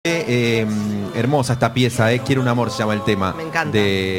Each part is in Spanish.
Hermosa esta pieza, Quiero un amor se llama el tema. Me encanta.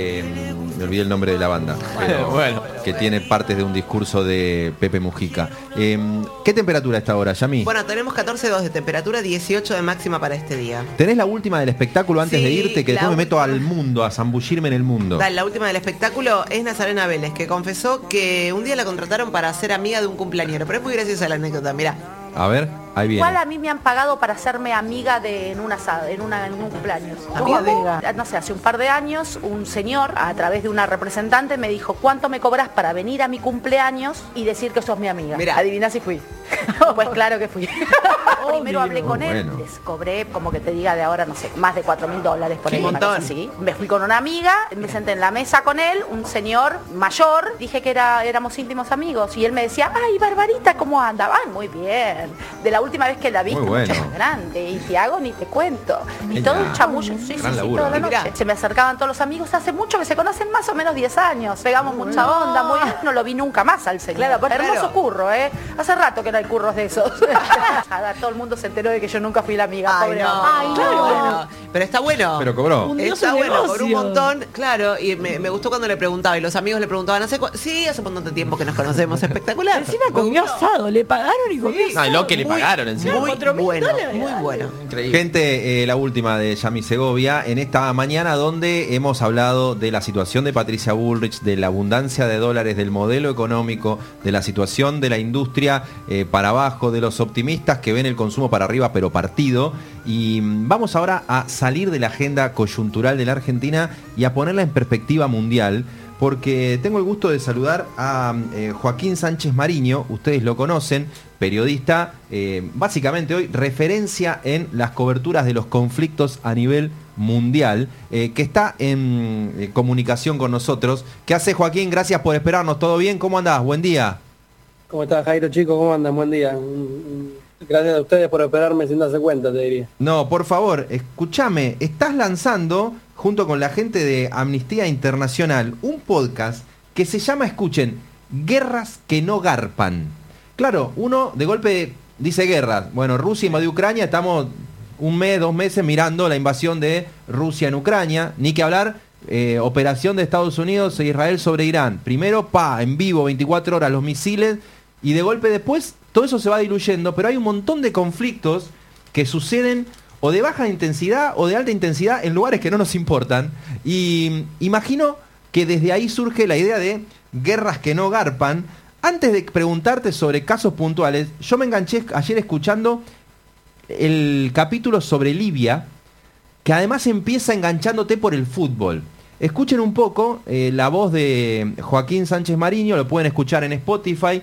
Me olvidé el nombre de la banda, pero Bueno. que tiene partes de un discurso de Pepe Mujica. ¿Qué temperatura está ahora, Yami? Bueno, tenemos 14,2 de temperatura, 18 de máxima para este día. ¿Tenés la última del espectáculo antes Sí, de irte? Que la después me meto última. al mundo, a zambullirme en el mundo. Dale, la última del espectáculo es Nazarena Vélez, que confesó que un día la contrataron para ser amiga de un cumpleañero. Pero es muy graciosa la anécdota, mirá. A ver, ahí viene. Igual a mí me han pagado para hacerme amiga en un asado, en un cumpleaños. ¿Amiga de? No sé, hace un par de años un señor, a través de una representante, me dijo: ¿cuánto me cobras para venir a mi cumpleaños y decir que sos mi amiga? Mirá. Adivina si fui. Pues claro que fui. Primero hablé con él, Bueno. les cobré, como que te diga de ahora, no sé, más de $4.000 por Qué ahí, una cosa montón. así. Me fui con una amiga, me senté en la mesa con él, un señor mayor, dije que éramos íntimos amigos, y él me decía: ay, Barbarita, ¿cómo anda? Ay, muy bien. De la última vez que la viste, Muy bueno. mucho más grande, y Tiago ni te cuento. Y Genial. todo un chamullo, sí, Gran laburo. toda la Y mirá. noche. Se me acercaban todos los amigos, hace mucho que se conocen, más o menos 10 años. Pegamos mucha onda, muy bien. No lo vi nunca más al señor. Claro, pues, Hermoso claro. curro, Hace rato que no hay curros de esos. Todo el mundo se enteró de que yo nunca fui la amiga. Ay, pobre no. hombre. Ay, Claro. bueno. Pero está bueno. Pero cobró. Está bueno, por un montón, claro, y me gustó cuando le preguntaba, y los amigos le preguntaban, sí, hace un montón de tiempo que nos conocemos, espectacular. Encima comió asado, le pagaron y comió No, y lo que le pagaron encima. Muy bueno, $4.000. muy bueno. Increíble. Gente, la última de Yami Segovia, en esta mañana donde hemos hablado de la situación de Patricia Bullrich, de la abundancia de dólares, del modelo económico, de la situación de la industria para abajo, de los optimistas que ven el consumo para arriba pero partido. Y vamos ahora a salir de la agenda coyuntural de la Argentina y a ponerla en perspectiva mundial, porque tengo el gusto de saludar a Joaquín Sánchez Mariño. Ustedes lo conocen, periodista, básicamente hoy referencia en las coberturas de los conflictos a nivel mundial, que está en comunicación con nosotros. ¿Qué hace, Joaquín? Gracias por esperarnos. ¿Todo bien? ¿Cómo andás? Buen día. ¿Cómo estás, Jairo, chico? ¿Cómo andan? Buen día. Gracias a ustedes por esperarme sin darse cuenta, te diría. No, por favor, escúchame, estás lanzando, junto con la gente de Amnistía Internacional, un podcast que se llama, escuchen, Guerras que no garpan. Claro, uno de golpe dice guerras. Bueno, Rusia invadió Ucrania, estamos un mes, 2 meses mirando la invasión de Rusia en Ucrania. Ni que hablar, operación de Estados Unidos e Israel sobre Irán. Primero, en vivo, 24 horas, los misiles, y de golpe después todo eso se va diluyendo, pero hay un montón de conflictos que suceden o de baja intensidad o de alta intensidad en lugares que no nos importan. Y imagino que desde ahí surge la idea de guerras que no garpan. Antes de preguntarte sobre casos puntuales, yo me enganché ayer escuchando el capítulo sobre Libia, que además empieza enganchándote por el fútbol. Escuchen un poco la voz de Joaquín Sánchez Mariño, lo pueden escuchar en Spotify,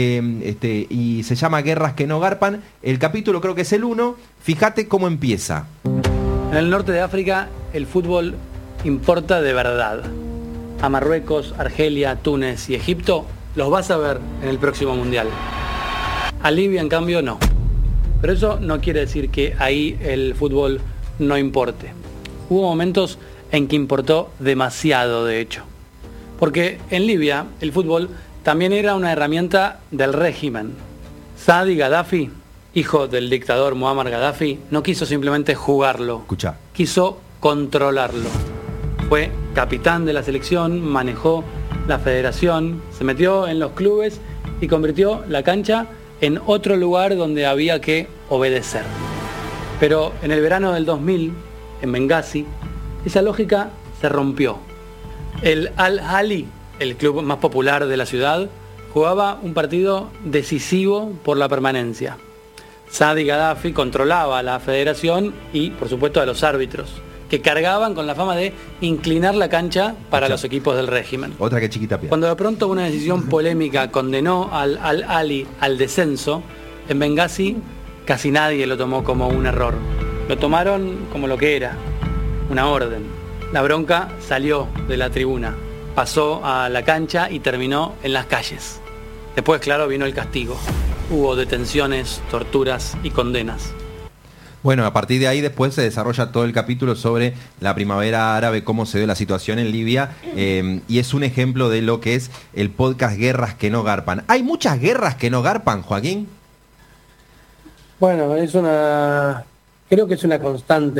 y se llama Guerras que no garpan. El capítulo creo que es el 1, fíjate cómo empieza. En el norte de África, el fútbol importa de verdad. A Marruecos, Argelia, Túnez y Egipto los vas a ver en el próximo Mundial. A Libia, en cambio, no. Pero eso no quiere decir que ahí el fútbol no importe. Hubo momentos en que importó demasiado, de hecho. Porque en Libia el fútbol también era una herramienta del régimen. Saadi Gaddafi, hijo del dictador Muammar Gaddafi, no quiso simplemente jugarlo, Escucha. quiso controlarlo. Fue capitán de la selección, manejó la federación, se metió en los clubes y convirtió la cancha en otro lugar donde había que obedecer. Pero en el verano del 2000, en Benghazi, esa lógica se rompió. El Al-Ahly, el club más popular de la ciudad, jugaba un partido decisivo por la permanencia. Saadi Gaddafi controlaba a la federación y, por supuesto, a los árbitros, que cargaban con la fama de inclinar la cancha para los equipos del régimen. Otra que chiquita pie. Cuando de pronto una decisión polémica condenó al Al-Ahly al descenso, en Benghazi casi nadie lo tomó como un error. Lo tomaron como lo que era, una orden. La bronca salió de la tribuna, pasó a la cancha y terminó en las calles. Después, claro, vino el castigo. Hubo detenciones, torturas y condenas. Bueno, a partir de ahí después se desarrolla todo el capítulo sobre la primavera árabe, cómo se dio la situación en Libia, y es un ejemplo de lo que es el podcast Guerras que no garpan. ¿Hay muchas guerras que no garpan, Joaquín? Bueno, creo que es una constante